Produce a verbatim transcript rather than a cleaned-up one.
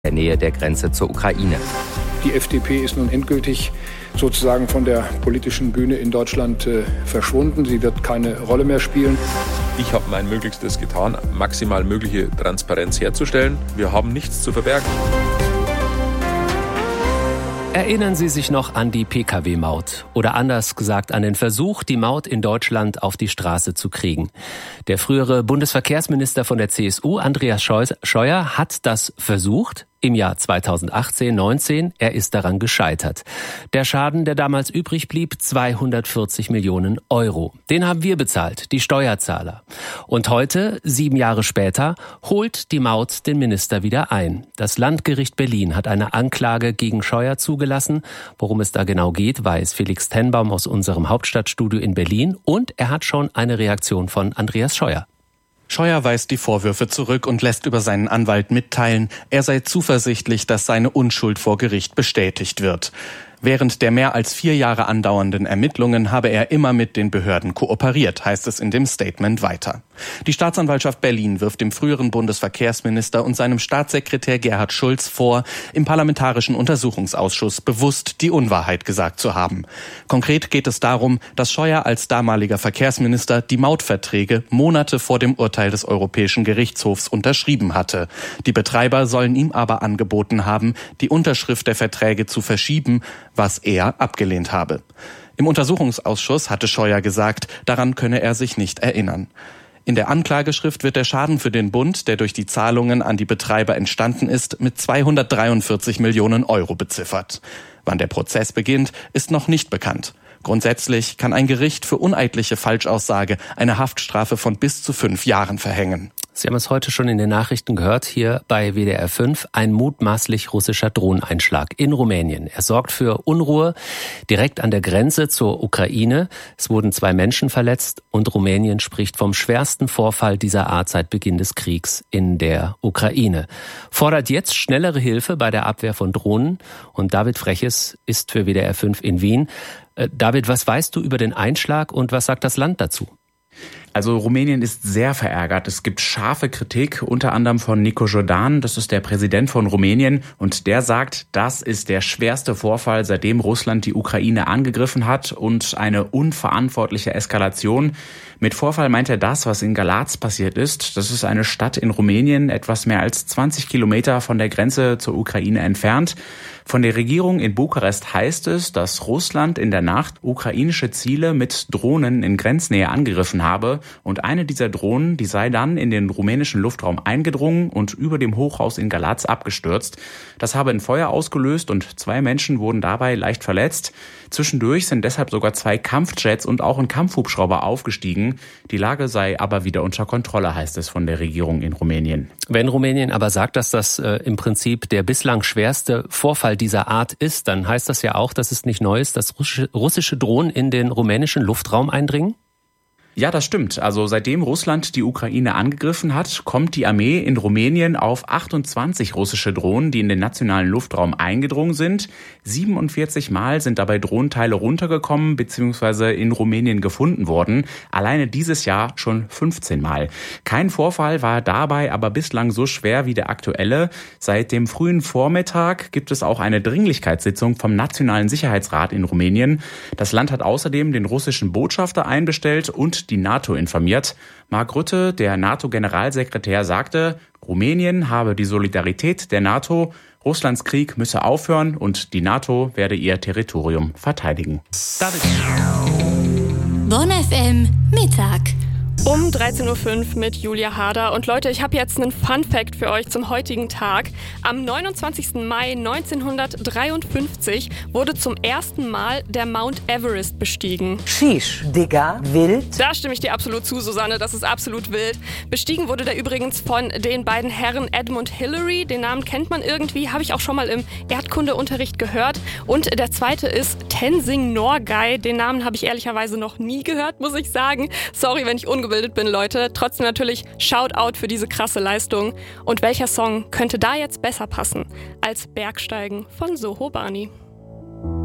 der Nähe der Grenze zur Ukraine. Die F D P ist nun endgültig sozusagen von der politischen Bühne in Deutschland äh, verschwunden. Sie wird keine Rolle mehr spielen. Ich habe mein Möglichstes getan, maximal mögliche Transparenz herzustellen. Wir haben nichts zu verbergen. Erinnern Sie sich noch an die P K W-Maut oder anders gesagt an den Versuch, die Maut in Deutschland auf die Straße zu kriegen. Der frühere Bundesverkehrsminister von der C S U, Andreas Scheuer, hat das versucht im Jahr zweitausendachtzehn neunzehn. Er ist daran gescheitert. Der Schaden, der damals übrig blieb, zweihundertvierzig Millionen Euro. Den haben wir bezahlt, die Steuerzahler. Und heute, sieben Jahre später, holt die Maut den Minister wieder ein. Das Landgericht Berlin hat eine Anklage gegen Scheuer zugelassen. Worum es da genau geht, weiß Felix Tenbaum aus unserem Hauptstadtstudio in Berlin. Und er hat schon eine Reaktion von Andreas Scheuer. Scheuer weist die Vorwürfe zurück und lässt über seinen Anwalt mitteilen, er sei zuversichtlich, dass seine Unschuld vor Gericht bestätigt wird. Während der mehr als vier Jahre andauernden Ermittlungen habe er immer mit den Behörden kooperiert, heißt es in dem Statement weiter. Die Staatsanwaltschaft Berlin wirft dem früheren Bundesverkehrsminister und seinem Staatssekretär Gerhard Schulz vor, im Parlamentarischen Untersuchungsausschuss bewusst die Unwahrheit gesagt zu haben. Konkret geht es darum, dass Scheuer als damaliger Verkehrsminister die Mautverträge Monate vor dem Urteil des Europäischen Gerichtshofs unterschrieben hatte. Die Betreiber sollen ihm aber angeboten haben, die Unterschrift der Verträge zu verschieben, was er abgelehnt habe. Im Untersuchungsausschuss hatte Scheuer gesagt, daran könne er sich nicht erinnern. In der Anklageschrift wird der Schaden für den Bund, der durch die Zahlungen an die Betreiber entstanden ist, mit zweihundertdreiundvierzig Millionen Euro beziffert. Wann der Prozess beginnt, ist noch nicht bekannt. Grundsätzlich kann ein Gericht für uneidliche Falschaussage eine Haftstrafe von bis zu fünf Jahren verhängen. Sie haben es heute schon in den Nachrichten gehört, hier bei W D R fünf, ein mutmaßlich russischer Drohneneinschlag in Rumänien. Er sorgt für Unruhe direkt an der Grenze zur Ukraine. Es wurden zwei Menschen verletzt und Rumänien spricht vom schwersten Vorfall dieser Art seit Beginn des Kriegs in der Ukraine. Fordert jetzt schnellere Hilfe bei der Abwehr von Drohnen und David Freches ist für W D R fünf in Wien. Äh, David, was weißt du über den Einschlag und was sagt das Land dazu? Also Rumänien ist sehr verärgert. Es gibt scharfe Kritik, unter anderem von Nico Jordan, das ist der Präsident von Rumänien. Und der sagt, das ist der schwerste Vorfall, seitdem Russland die Ukraine angegriffen hat und eine unverantwortliche Eskalation. Mit Vorfall meint er das, was in Galați passiert ist. Das ist eine Stadt in Rumänien, etwas mehr als zwanzig Kilometer von der Grenze zur Ukraine entfernt. Von der Regierung in Bukarest heißt es, dass Russland in der Nacht ukrainische Ziele mit Drohnen in Grenznähe angegriffen habe. Und eine dieser Drohnen, die sei dann in den rumänischen Luftraum eingedrungen und über dem Hochhaus in Galați abgestürzt. Das habe ein Feuer ausgelöst und zwei Menschen wurden dabei leicht verletzt. Zwischendurch sind deshalb sogar zwei Kampfjets und auch ein Kampfhubschrauber aufgestiegen. Die Lage sei aber wieder unter Kontrolle, heißt es von der Regierung in Rumänien. Wenn Rumänien aber sagt, dass das äh, im Prinzip der bislang schwerste Vorfall dieser Art ist, dann heißt das ja auch, dass es nicht neu ist, dass russische, russische Drohnen in den rumänischen Luftraum eindringen? Ja, das stimmt. Also seitdem Russland die Ukraine angegriffen hat, kommt die Armee in Rumänien auf achtundzwanzig russische Drohnen, die in den nationalen Luftraum eingedrungen sind. siebenundvierzig Mal sind dabei Drohnenteile runtergekommen bzw. in Rumänien gefunden worden. Alleine dieses Jahr schon fünfzehn Mal. Kein Vorfall war dabei aber bislang so schwer wie der aktuelle. Seit dem frühen Vormittag gibt es auch eine Dringlichkeitssitzung vom Nationalen Sicherheitsrat in Rumänien. Das Land hat außerdem den russischen Botschafter einbestellt und die NATO informiert. Mark Rutte, der NATO-Generalsekretär, sagte, Rumänien habe die Solidarität der NATO, Russlands Krieg müsse aufhören und die NATO werde ihr Territorium verteidigen. David. Bonn F M Mittag. Um dreizehn Uhr fünf mit Julia Hader. Und Leute, ich habe jetzt einen Fun-Fact für euch zum heutigen Tag. Am neunundzwanzigsten Mai neunzehnhundertdreiundfünfzig wurde zum ersten Mal der Mount Everest bestiegen. Sheesh, Digga, wild. Da stimme ich dir absolut zu, Susanne, das ist absolut wild. Bestiegen wurde der übrigens von den beiden Herren Edmund Hillary. Den Namen kennt man irgendwie, habe ich auch schon mal im Erdkundeunterricht gehört. Und der zweite ist Tenzing Norgay. Den Namen habe ich ehrlicherweise noch nie gehört, muss ich sagen. Sorry, wenn ich ungebildet bin, Leute. Trotzdem natürlich Shoutout für diese krasse Leistung. Und welcher Song könnte da jetzt besser passen als Bergsteigen von Soho Bani?